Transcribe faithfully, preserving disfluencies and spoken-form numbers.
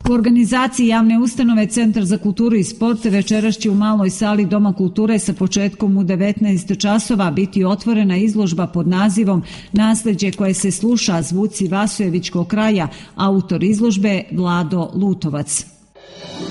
U organizaciji javne ustanove Centar za kulturu i sport večeras će u maloj sali Doma kulture sa početkom u devetnaest časova biti otvorena izložba pod nazivom Nasleđe koje se sluša, zvuci Vasojevićkog kraja, autor izložbe Vlado Lutovac.